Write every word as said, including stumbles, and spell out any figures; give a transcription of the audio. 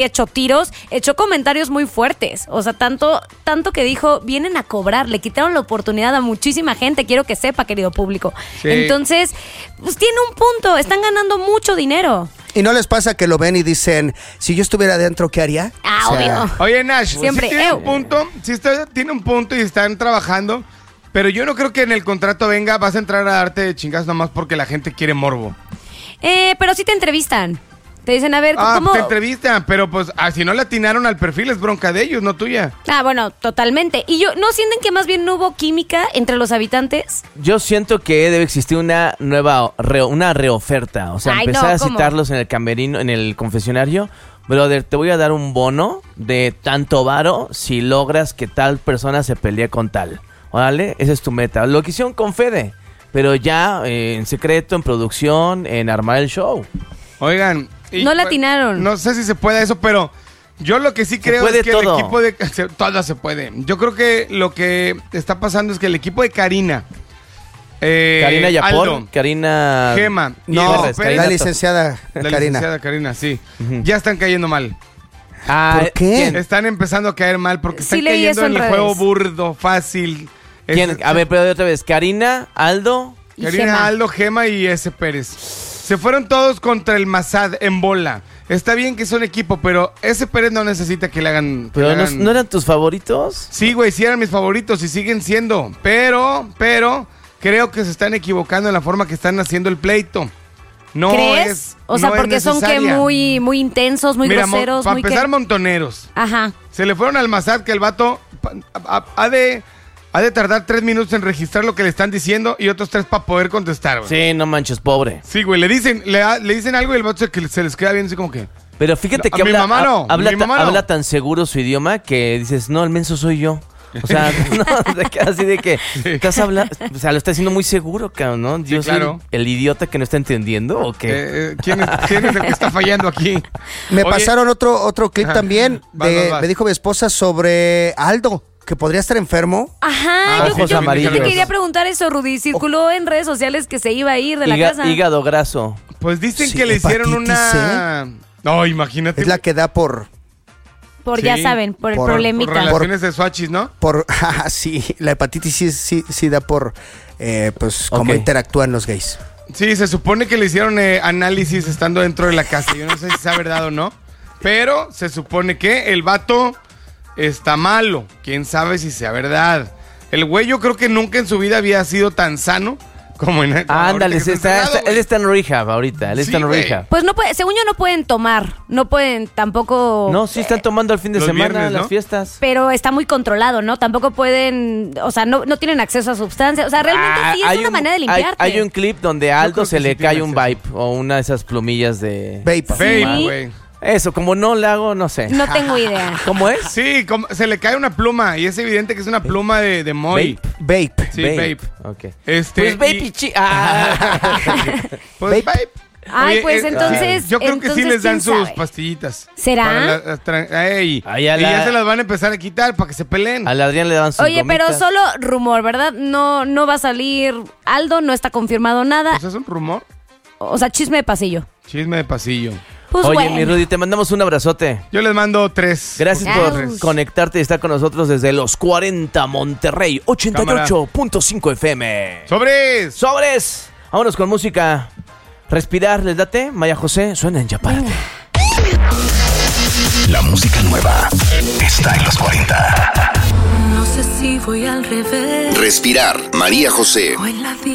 echó tiros, echó comentarios muy fuertes. O sea, tanto, tanto que dijo, vienen a cobrar, le quitaron la oportunidad a muchísima gente, quiero que sepa, querido público. Sí. Entonces, pues tiene un punto, están ganando mucho dinero. ¿Y no les pasa que lo ven y dicen, si yo estuviera adentro, qué haría? Ah, o sea, obvio. Oye, Nash, siempre sí tiene un punto, sí está, tiene un punto y están trabajando, pero yo no creo que en el contrato venga, vas a entrar a darte chingas nomás porque la gente quiere morbo. Eh, pero sí te entrevistan. Te dicen, a ver, ah, ¿cómo? te entrevistan, pero pues ah, si no le atinaron al perfil es bronca de ellos, no tuya. Ah, bueno, totalmente. ¿Y yo no sienten que más bien no hubo química entre los habitantes? Yo siento que debe existir una nueva, re, una reoferta. O sea, Ay, empezar no, a ¿cómo? citarlos en el camerino, en el confesionario. Brother, te voy a dar un bono de tanto varo si logras que tal persona se pelee con tal. Órale, esa es tu meta. Lo que hicieron con Fede, pero ya eh, en secreto, en producción, en armar el show. Oigan... Y, no le atinaron. No sé si se puede eso, pero yo lo que sí creo es que todo. el equipo de... Se, todo se puede. Yo creo que lo que está pasando es que el equipo de Karina... Eh, Karina Yapor, Aldo, Karina... Gema. No, Pérez, la Karina licenciada La Karina. licenciada Karina, sí. Uh-huh. Ya están cayendo mal. Ah, ¿Por qué? ¿quién? Están empezando a caer mal porque Sí están leí cayendo eso en en el redes. juego burdo, fácil. ¿Quién? Es- A ver, pero otra vez. Karina, Aldo... Y Karina, Gema. Aldo, Gema y ese Pérez. Se fueron todos contra el Mazad en bola. Está bien que son equipo, pero ese Pérez no necesita que le hagan... que ¿Pero le no, hagan- no eran tus favoritos? Sí, güey, sí eran mis favoritos y siguen siendo. Pero, pero, creo que se están equivocando en la forma que están haciendo el pleito. No ¿Crees? es O sea, no es porque son que necesaria. muy, muy intensos, muy Mira, mo- groseros, para muy empezar, que... montoneros. Ajá. Se le fueron al Mazad que el vato pa- ha, ha de, ha de tardar tres minutos en registrar lo que le están diciendo y otros tres para poder contestar, güey. Sí, no manches, pobre. Sí, güey, le dicen, le, ha- le dicen algo y el vato se, que se les queda bien así como que... Pero fíjate No, que a mi habla, mamá no, ha- habla, mi ta- mamá no. habla tan seguro su idioma que dices, no, el menso soy yo. O sea, no, de que- así de que estás hablando, o sea, lo está haciendo muy seguro, cabrón, ¿no? Yo Sí, soy claro. el, el idiota que no está entendiendo, ¿o qué? Eh, eh, ¿quién, es, quién es el que está fallando aquí? Me Oye, pasaron otro, otro clip Ajá. también. Vas, de- vas, vas. Me dijo mi esposa sobre Aldo, que podría estar enfermo. Ajá, Ah, yo, ojos yo- yo amarillos. te quería preguntar eso, Rudy. Circuló en redes sociales que se iba a ir de la Higa- casa. hígado graso. Pues dicen Sí, que le hicieron hepatitis una... No, imagínate. Es la que da por... Por, Sí, ya saben, por el por- Por problemita. relaciones de Swatchis, ¿no? por ah, sí, la hepatitis sí, sí, sí da por... eh, pues cómo Ok. interactúan los gays. Sí, se supone que le hicieron eh, análisis estando dentro de la casa. Yo no sé si sea verdad o no. Pero se supone que el vato está malo. Quién sabe si sea verdad. El güey yo creo que nunca en su vida había sido tan sano como en... como Ándale, ahorita que está, encerrado, está- güey. él está en rehab ahorita, él Sí, está en güey. rehab. Pues no puede, según yo no pueden tomar, no pueden tampoco... No, sí están tomando el fin de Los semana, viernes, ¿no? las fiestas. Pero está muy controlado, ¿no? Tampoco pueden, o sea, no, no tienen acceso a sustancias. O sea, realmente Ah, sí es hay una un- manera de hay- limpiarte. Hay, un clip donde a creo Aldo que se sí le tiene cae un acceso. vape o una de esas plumillas de... Vape. Vape, Sí. güey. Eso, como no le hago, no sé. No tengo idea. ¿Cómo es? Sí, como- se le cae una pluma y es evidente que es una pluma de, de Moy. Vape. Vape. Sí, vape. Ok. Este, Pues vape y- y chi... Ah. Pues Vape. vape. Ay, Oye, pues eh, entonces... sí, yo creo que sí entonces, les dan ¿quién sus sabe? pastillitas. ¿Será? Para la- las tran- Ey, Ay, a y la- ya se las van a empezar a quitar para que se peleen. Al Adrián le dan sus Oye, pero gomitas. solo rumor, ¿verdad? No, no va a salir Aldo, no está confirmado nada. Pues es un rumor. O sea, chisme de pasillo. Chisme de pasillo. Pues Oye, bueno. mi Rudy, te mandamos un abrazote. Yo les mando tres. Gracias Por por favor. conectarte y estar con nosotros desde los cuarenta Monterrey, ochenta y ocho punto cinco F M. ¡Sobres! ¡Sobres! Vámonos con música. Respirar, ¿les date? Maya José, suena en Yaparte. La música nueva está en los cuarenta. No sé si voy al revés Respirar, María José. o en la